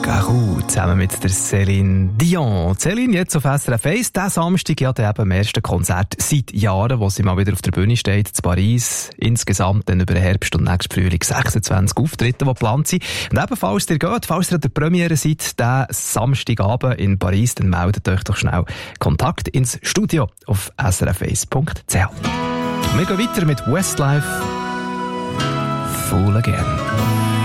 Garou zusammen mit der Céline Dion. Céline jetzt auf SRF 1. Diesen Samstag ja eben am ersten Konzert seit Jahren, wo sie mal wieder auf der Bühne steht, in Paris. Insgesamt dann über den Herbst und nächsten Frühling 26 Auftritte, die geplant sind. Und ebenfalls ihr geht, falls ihr an der Premiere seid, diesen Samstagabend in Paris, dann meldet euch doch schnell Kontakt ins Studio auf srf1.ch. Wir gehen weiter mit Westlife. Fool Again.